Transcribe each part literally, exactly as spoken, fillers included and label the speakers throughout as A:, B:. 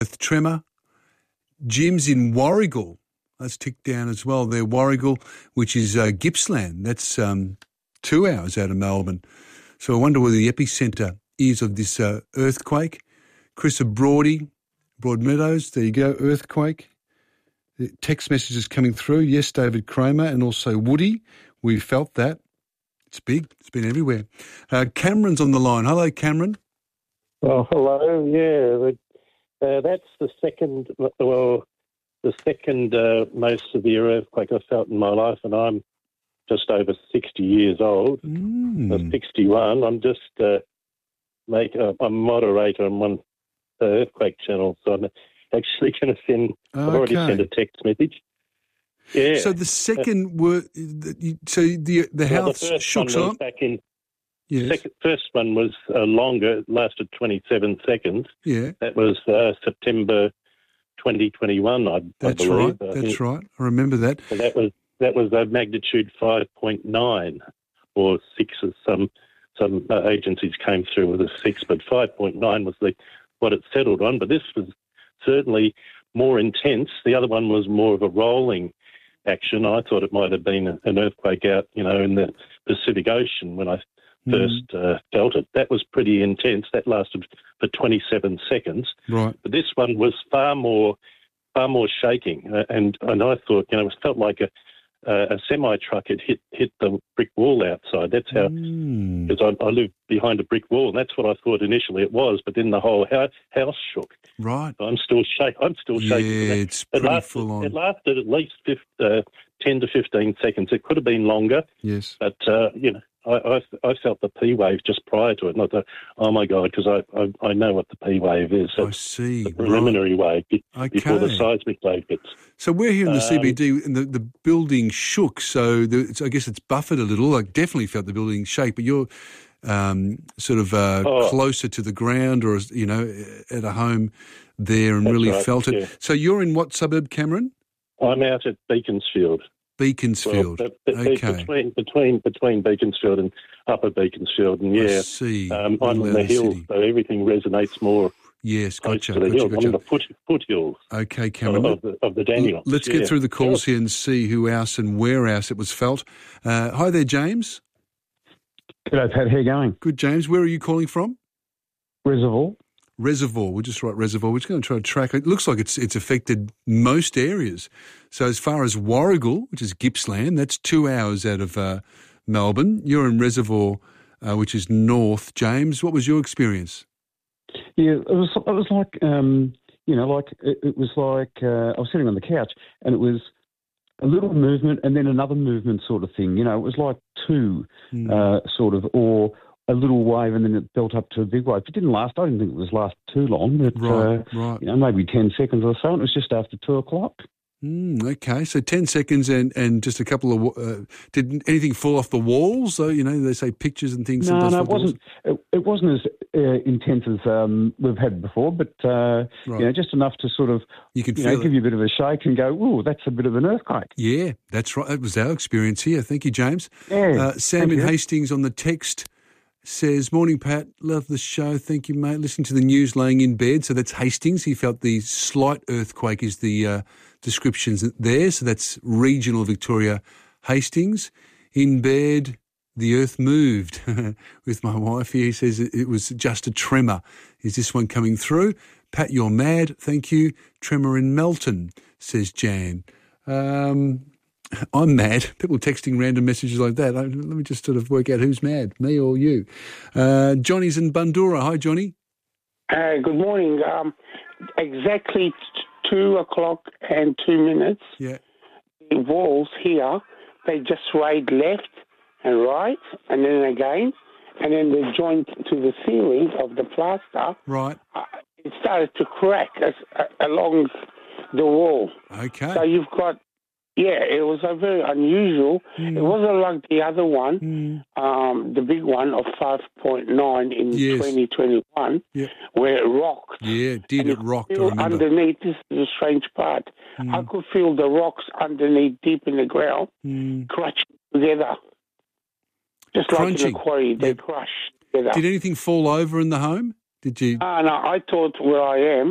A: Earth tremor. Jim's in Warrigal. That's ticked down as well there. Warrigal, which is uh, Gippsland. That's um, two hours out of Melbourne. So I wonder where the epicentre is of this uh, earthquake. Chris of Broady, Broadmeadows, there you go, earthquake. The text messages coming through. Yes, David Kramer and also Woody. We felt that. It's big. It's been everywhere. Uh, Cameron's on the line. Hello, Cameron.
B: Oh, hello. Yeah, uh, that's the second, well, the second uh, most severe earthquake I've felt in my life, and I'm just over sixty years old.
A: Mm.
B: I'm sixty-one. I'm just uh, make a, I'm a moderator on one uh, earthquake channel, so I'm actually going to send.
A: Okay.
B: I've already sent a text message. Yeah.
A: So the second uh, were so the the
B: well,
A: house
B: the first
A: shook
B: one
A: some.
B: was back in.
A: Yes.
B: Second, first one was uh, longer. It lasted twenty-seven seconds.
A: Yeah.
B: That was uh, September twenty twenty-one. I,
A: That's
B: I believe.
A: right.
B: I
A: That's
B: think.
A: right. I remember that.
B: So that was that was a magnitude five point nine or six, as some some uh, agencies came through with a six, but five point nine was the what it settled on. But this was certainly more intense. The other one was more of a rolling action. I thought it might have been a, an earthquake out, you know, in the Pacific Ocean when I first
A: Mm.
B: uh, felt it. That was pretty intense. That lasted for twenty-seven seconds.
A: Right.
B: But this one was far more, far more shaking. Uh, and and I thought, you know, it felt like a uh, a semi truck had hit hit the brick wall outside. That's how, because
A: Mm.
B: I, I live behind a brick wall, and that's what I thought initially it was. But then the whole house, house shook.
A: Right.
B: So I'm still shake. I'm still
A: Yeah,
B: shaking.
A: it's
B: It
A: pretty
B: lasted,
A: full on.
B: it lasted at least fifteen, uh, ten to fifteen seconds. It could have been longer,
A: Yes.
B: but uh, you know, I, I I felt the P wave just prior to it. Not the oh my god, because I, I I know what the P wave is.
A: I
B: It's
A: see.
B: the preliminary wave be-
A: Right.
B: before the
A: Okay.
B: seismic wave hits.
A: So we're here in the
B: Um,
A: C B D, and the, the building shook. So the, it's, I guess it's buffered a little. I definitely felt the building shake, but you're um, sort of uh,
B: Oh.
A: closer to the ground, or you know, at a home there, and
B: That's
A: really
B: right,
A: felt it.
B: yeah.
A: So you're in what suburb, Cameron?
B: I'm out at Beaconsfield.
A: Beaconsfield.
B: Well, be- be-
A: Okay.
B: between between between Beaconsfield and Upper Beaconsfield, and
A: I
B: yeah,
A: see.
B: um,
A: Little
B: I'm on
A: out
B: the
A: of
B: hill,
A: city.
B: so everything resonates more
A: Yes,
B: close
A: gotcha,
B: to the
A: gotcha,
B: hills. I'm on
A: gotcha.
B: the foot, foothills
A: Okay,
B: of,
A: Cameron.
B: of the of the Daniels.
A: Let's
B: yeah.
A: get through the calls here and see who else and where else it was felt. Uh, hi there, James.
C: G'day, Pat. How you going?
A: Good, James. Where are you calling from?
C: Reservoir.
A: Reservoir. We'll just write reservoir. We're just going to try to track it. It looks like it's it's affected most areas. So as far as Warrigal, which is Gippsland, that's two hours out of uh, Melbourne. You're in Reservoir, uh, which is north. James, what was your experience?
C: Yeah, it was. It was like, um, you know, like it, it was like uh, I was sitting on the couch, and it was a little movement and then another movement, sort of thing. You know, it was like two,
A: Mm.
C: uh, sort of, or a little wave and then it built up to a big wave. It didn't last. I didn't think it was last too long. But,
A: Right,
C: uh,
A: right.
C: You know, maybe ten seconds or so. And it was just after two o'clock.
A: Mm, okay, so ten seconds and, and just a couple of... Uh, did anything fall off the walls? So, you know, they say pictures and things.
C: No,
A: sometimes
C: no,
A: fall
C: it
A: off the walls.
C: wasn't. It, it wasn't as uh, intense as um, we've had before, but uh,
A: Right.
C: you know, just enough to sort of
A: You can
C: you
A: feel
C: know
A: it.
C: give you a bit of a shake and go, "Ooh, that's a bit of an earthquake."
A: Yeah, that's right. That was our experience here. Thank you, James.
C: Yeah,
A: Uh, Sam
C: thank
A: in
C: you.
A: Hastings on the text says, morning, Pat. Love the show. Thank you, mate. Listening to the news laying in bed. So that's Hastings. He felt the slight earthquake is the uh, descriptions there. So that's regional Victoria, Hastings. In bed, the earth moved. With my wife here, he says it, it was just a tremor. Is this one coming through? Pat, you're mad. Thank you. Tremor in Melton, says Jan. Um... I'm mad. People texting random messages like that. Let me just sort of work out who's mad, me or you. Uh, Johnny's in Bundoora. Hi, Johnny.
D: Uh, good morning. Um, exactly t- two o'clock and two minutes.
A: Yeah.
D: The walls here, they just swayed left and right, and then again, and then they joined to the ceiling of the plaster.
A: Right.
D: Uh, it started to crack as, uh, along the wall.
A: Okay.
D: So you've got, yeah, it was a very unusual.
A: Mm.
D: It wasn't like the other one,
A: Mm.
D: um, the big one of five point nine in
A: Yes.
D: twenty twenty-one,
A: Yeah.
D: where it rocked.
A: Yeah, did
D: And
A: it
D: you
A: rocked, I
D: feel
A: remember.
D: underneath, this is the strange part.
A: Mm.
D: I could feel the rocks underneath, deep in the ground,
A: Mm.
D: crunching together. Just like
A: Crunching?
D: in a quarry, they
A: Yeah.
D: crush together.
A: Did anything fall over in the home? Did you?
D: Ah, no, I thought where I am,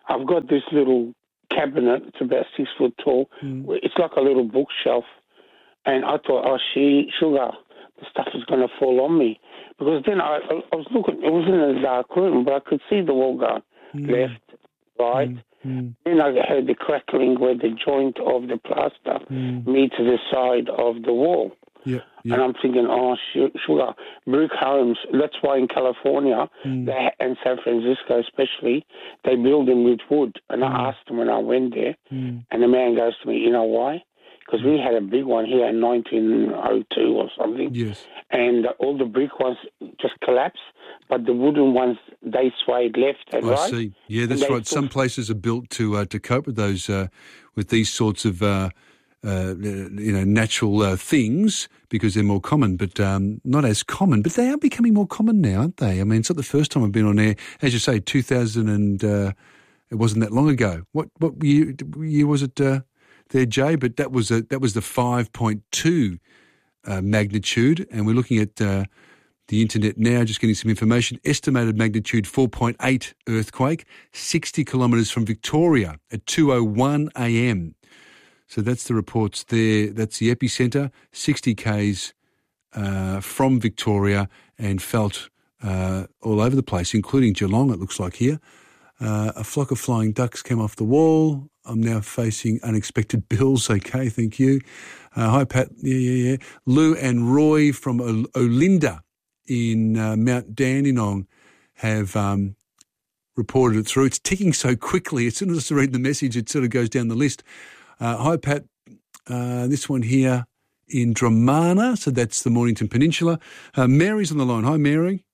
D: I've got this little cabinet. It's about six foot tall.
A: Mm.
D: It's like a little bookshelf. And I thought, oh, she, sugar, the stuff is going to fall on me. Because then I, I was looking, it was in a dark room, but I could see the wall go
A: Mm.
D: left, right.
A: Mm. Mm.
D: Then I heard the crackling where the joint of the plaster
A: Mm.
D: meets the side of the wall.
A: Yep, yep.
D: And I'm thinking, oh, sugar, brick homes, that's why in California
A: Mm.
D: they, and San Francisco especially, they build them with wood. And
A: Mm.
D: I asked them when I went there,
A: Mm.
D: and the man goes to me, you know why? Because we had a big one here in nineteen oh two or something,
A: Yes.
D: and all the brick ones just collapsed, but the wooden ones, they swayed left and
A: I
D: right.
A: see. Yeah, that's
D: And they
A: right. Some
D: still-
A: places are built to uh, to cope with those uh, with these sorts of uh, uh, you know natural uh, things because they're more common, but um, not as common. But they are becoming more common now, aren't they? I mean, it's not the first time I've been on air. As you say, two thousand and uh, it wasn't that long ago. What what year, year was it uh, there, Jay? But that was a, that was the five point two uh, magnitude, and we're looking at. Uh, The internet now, just getting some information. Estimated magnitude four point eight earthquake, sixty kilometres from Victoria at two oh one a.m. So that's the reports there. That's the epicentre, sixty kays uh, from Victoria and felt uh, all over the place, including Geelong, it looks like here. Uh, a flock of flying ducks came off the wall. I'm now facing unexpected bills. Okay, thank you. Uh, hi, Pat. Yeah, yeah, yeah. Lou and Roy from o- Olinda in uh, Mount Dandenong have um, reported it through. It's ticking so quickly. As soon as I read the message, it sort of goes down the list. Uh, hi, Pat. Uh, this one here in Dramana, so that's the Mornington Peninsula. Uh, Mary's on the line. Hi, Mary.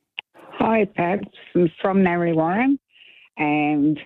E: Hi, Pat. I'm from Narre Warren, and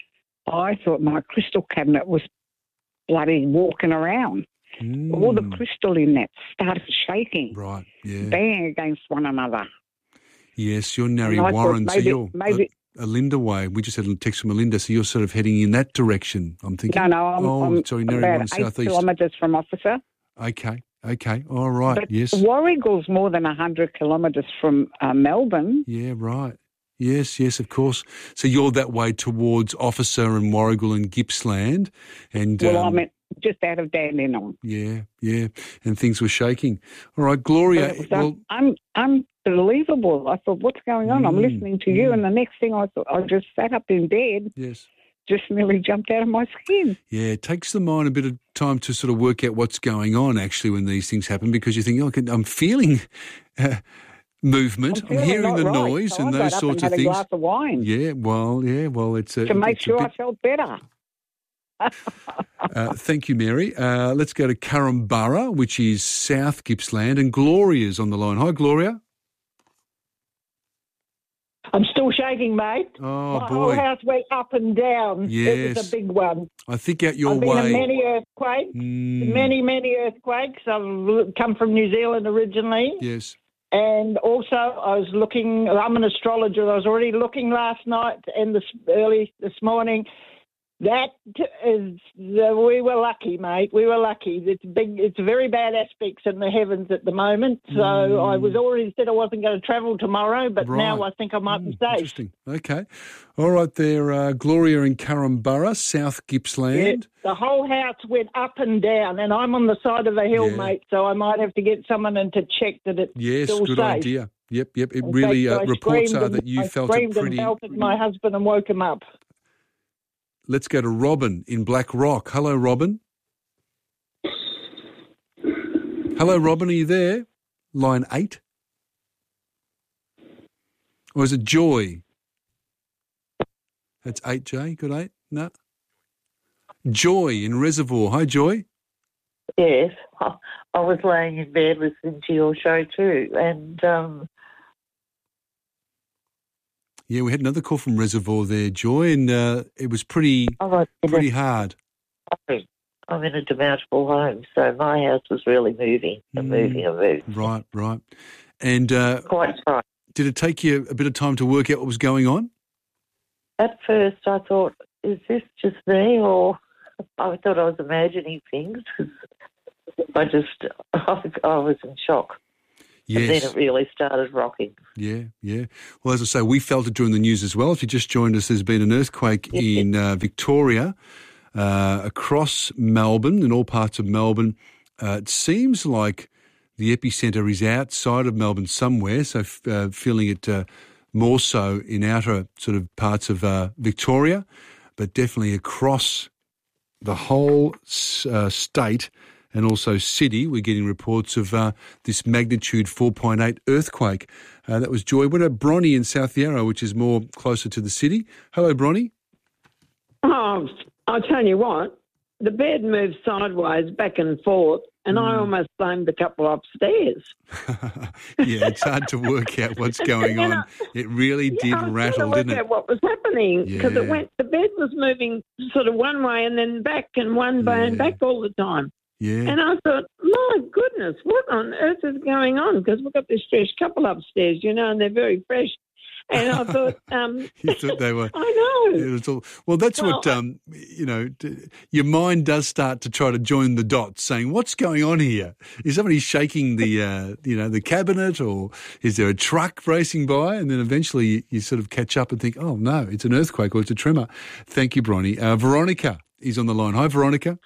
E: I thought my crystal cabinet was bloody walking around.
A: Mm.
E: All the crystal in that started shaking,
A: Right, yeah.
E: banging against one another.
A: Yes, you're Narre
E: And I thought
A: Warren, so
E: maybe-
A: you're
E: maybe-
A: a, Alinda way. We just had a text from Alinda, so you're sort of heading in that direction, I'm thinking.
E: No, no, I'm,
A: oh,
E: I'm
A: sorry, Narre
E: about
A: Warren,
E: eight
A: southeast.
E: kilometres from Officer.
A: Okay, okay, all right,
E: But
A: yes.
E: Warrigal's more than one hundred kilometres from uh, Melbourne.
A: Yeah, right. Yes, yes, of course. So you're that way towards Officer and Warrigal and Gippsland. And,
E: Well,
A: um,
E: I'm at, just out of Dandenong.
A: yeah, yeah, and things were shaking. All right, Gloria,
E: It was
A: well,
E: un- un- unbelievable. I thought, what's going on? I'm
A: Mm,
E: listening to you,
A: mm.
E: and the next thing I thought, I just sat up in bed,
A: yes.
E: just nearly jumped out of my skin.
A: Yeah, it takes the mind a bit of time to sort of work out what's going on actually when these things happen because you think, oh, I can- I'm feeling uh, movement, I'm,
E: feeling
A: hearing
E: not
A: the
E: right,
A: noise
E: so
A: and
E: I got
A: those
E: up
A: sorts
E: and
A: of
E: had
A: things.
E: a glass of wine
A: Yeah, well, yeah, well, it's a,
E: to make
A: it's
E: sure
A: a
E: I
A: bit,
E: felt better.
A: uh, thank you, Mary. Uh, let's go to Currumbara, which is South Gippsland, and Gloria's on the line. Hi, Gloria.
F: I'm still shaking, mate.
A: Oh,
F: My
A: boy.
F: whole house went up and down. It
A: Yes.
F: was a big one.
A: I think out your
F: I've been
A: way.
F: in many earthquakes,
A: Mm,
F: many, many earthquakes. I've come from New Zealand originally.
A: Yes.
F: And also, I was looking, I'm an astrologer. I was already looking last night and this early this morning. That is, we were lucky, mate. We were lucky. It's big. It's very bad aspects in the heavens at the moment. So
A: Mm.
F: I was already said I wasn't going to travel tomorrow, but now
A: Right.
F: I think I might be
A: Mm,
F: safe.
A: Interesting. Okay. All right there, uh, Gloria in Currumbara, South Gippsland.
F: Yeah, the whole house went up and down, and I'm on the side of the hill,
A: Yeah.
F: mate. So I might have to get someone in to check that it's
A: Yes,
F: still
A: good
F: safe.
A: idea. Yep, yep. It
F: In
A: really,
F: fact,
A: uh,
F: I
A: reports
F: screamed
A: are
F: and-
A: that you
F: I
A: felt it
F: screamed
A: pretty.
F: and belted my husband and woke him up.
A: Let's go to Robin in Black Rock. Hello, Robin. Hello, Robin. Are you there? Line eight. Or is it Joy? That's eight, Jay. Good eight? No. Joy in Reservoir. Hi, Joy.
G: Yes, I I was laying in bed listening to your show too, and um,
A: Yeah, we had another call from Reservoir there, Joy, and uh, it was pretty,
G: I'm in
A: pretty
G: a-
A: hard.
G: I'm in a demountable home, so my house was really moving and
A: Mm.
G: moving and moving.
A: Right, right. And uh,
G: Quite right.
A: did it take you a bit of time to work out what was going on?
G: At first, I thought, "Is this just me?" Or I thought I was imagining things. 'Cause I just, I, I was in shock.
A: Yes.
G: And then it really started rocking.
A: Yeah, yeah. Well, as I say, we felt it during the news as well. If you just joined us, there's been an earthquake in uh, Victoria, uh, across Melbourne, in all parts of Melbourne. Uh, it seems like the epicentre is outside of Melbourne somewhere, so uh, feeling it uh, more so in outer sort of parts of uh, Victoria, but definitely across the whole uh, state and also city. We're getting reports of uh, this magnitude four point eight earthquake. Uh, that was Joy. What about Bronnie in South Yarra, which is more closer to the city? Hello, Bronnie.
H: Oh, I'll tell you what, the bed moved sideways back and forth, and mm. I almost blamed the couple upstairs.
A: Yeah, it's hard to work out what's going on. Know, it really did
H: yeah,
A: rattle, didn't it?
H: I was trying to work out what was happening, because yeah. it went. The bed was moving sort of one way and then back and one way yeah. and back all the time.
A: Yeah.
H: And I thought, my goodness, what on earth is going on? Because we've got this fresh couple upstairs, you know, and they're very fresh. And I thought, um,
A: you thought they were.
H: I know.
A: It was all, well, that's well, what um, you know. Your mind does start to try to join the dots, saying, "What's going on here? Is somebody shaking the, uh, you know, the cabinet, or is there a truck racing by?" And then eventually, you, you sort of catch up and think, "Oh no, it's an earthquake or it's a tremor." Thank you, Bronnie. Uh, Veronica is on the line. Hi, Veronica.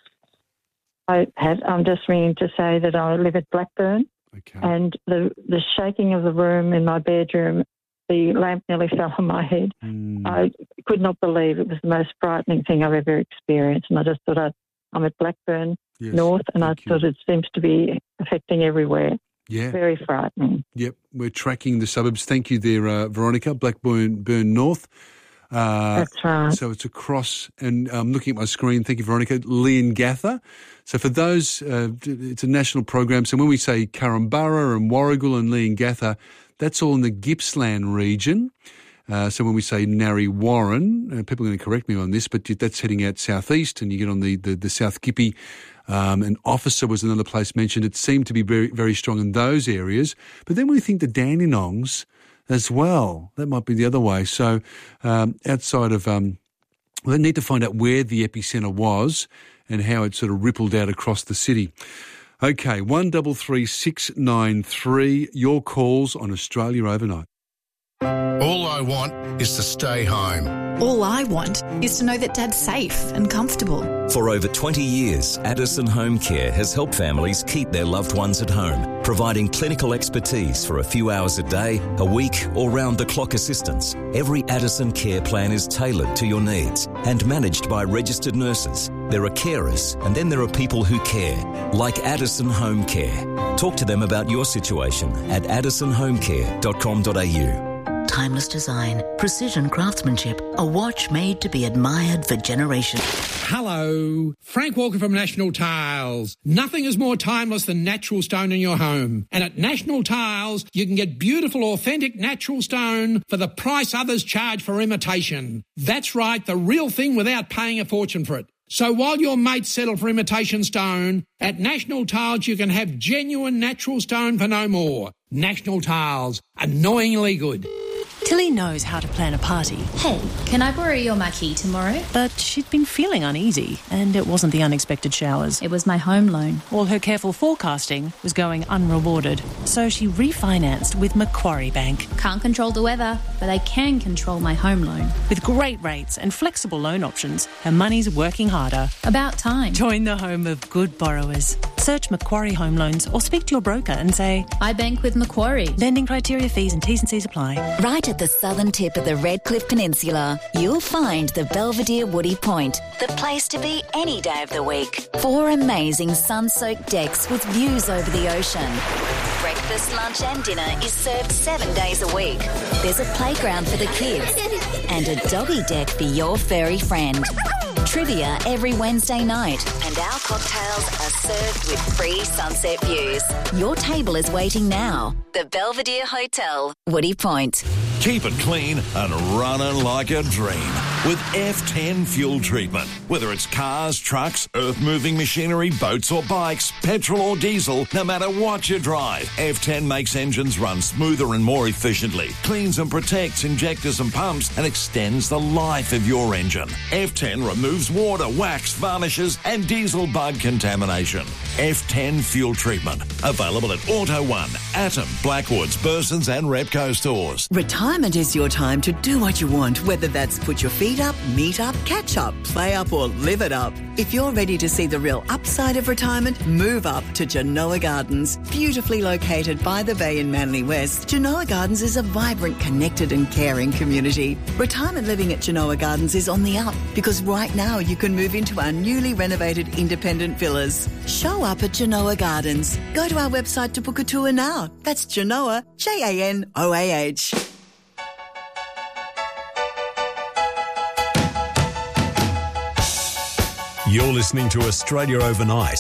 I: Hi, Pat. I'm just ringing to say that I live at Blackburn,
A: okay.
I: and the the shaking of the room in my bedroom. The lamp nearly fell on my head.
A: Mm.
I: I could not believe it was the most frightening thing I've ever experienced. And I just thought I'd, I'm at Blackburn
A: yes,
I: North, and I
A: you.
I: thought it seems to be affecting everywhere.
A: Yeah.
I: Very frightening.
A: Yep, we're tracking the suburbs. Thank you there, uh, Veronica. Blackburn Burn North. Uh,
I: That's right.
A: So it's across, and I'm um, looking at my screen. Thank you, Veronica. Leongatha. So for those, uh, it's a national program. So when we say Currumbara and Warragul and Leongatha, that's all in the Gippsland region. Uh, so when we say Narre Warren, uh, people are going to correct me on this, but that's heading out southeast, and you get on the, the, the South Gippy. Um, and Officer was another place mentioned. It seemed to be very, very strong in those areas. But then we think the Dandenongs as well. That might be the other way. So um, outside of, um, well, they need to find out where the epicentre was and how it sort of rippled out across the city. Okay, one double three six nine three. Your calls on Australia Overnight.
J: All I want is to stay home.
K: All I want is to know that Dad's safe and comfortable.
L: For over twenty years, Addison Home Care has helped families keep their loved ones at home, providing clinical expertise for a few hours a day, a week, or round-the-clock assistance. Every Addison care plan is tailored to your needs and managed by registered nurses. There are carers, and then there are people who care, like Addison Home Care. Talk to them about your situation at addison home care dot com dot a u.
M: Timeless design, precision craftsmanship, a watch made to be admired for generations.
N: Hello, Frank Walker from National Tiles. Nothing is more timeless than natural stone in your home. And at National Tiles, you can get beautiful, authentic natural stone for the price others charge for imitation. That's right, the real thing without paying a fortune for it. So while your mates settle for imitation stone, at National Tiles you can have genuine natural stone for no more. National Tiles, annoyingly good.
O: Tilly knows how to plan a party.
P: Hey, can I borrow your marquee tomorrow?
O: But she'd been feeling uneasy, and it wasn't the unexpected showers.
P: It was my home loan.
O: All her careful forecasting was going unrewarded, so she refinanced with Macquarie Bank.
P: Can't control the weather, but I can control my home loan.
O: With great rates and flexible loan options, her money's working harder.
P: About time.
O: Join the home of good borrowers. Search Macquarie Home Loans or speak to your broker and say,
P: I bank with Macquarie.
O: Lending criteria, fees and T's and C's apply.
M: Right at the southern tip of the Redcliffe Peninsula, you'll find the Belvedere Woody Point, the place to be any day of the week. Four amazing sun-soaked decks with views over the ocean. Breakfast, lunch and dinner is served seven days a week. There's a playground for the kids and a doggy deck for your furry friend. Trivia every Wednesday night, and our cocktails are served with free sunset views. Your table is waiting now. The Belvedere Hotel, Woody Point.
Q: Keep it clean and running like a dream. with F ten fuel treatment. Whether it's cars, trucks, earth-moving machinery, boats or bikes, petrol or diesel, no matter what you drive, F ten makes engines run smoother and more efficiently, cleans and protects injectors and pumps, and extends the life of your engine. F ten removes water, wax, varnishes, and diesel bug contamination. F ten fuel treatment. Available at Auto One, Atom, Blackwoods, Burson's and Repco stores.
R: Retirement is your time to do what you want, whether that's put your feet up, meet up, catch up, play up or live it up. If you're ready to see the real upside of retirement, move up to Genoa Gardens. Beautifully located by the bay in Manly West, Genoa Gardens is a vibrant, connected and caring community. Retirement living at Genoa Gardens is on the up because right now you can move into our newly renovated independent villas. Show up at Genoa Gardens. Go to our website to book a tour now. That's Genoa, J A N O A H.
S: You're listening to Australia Overnight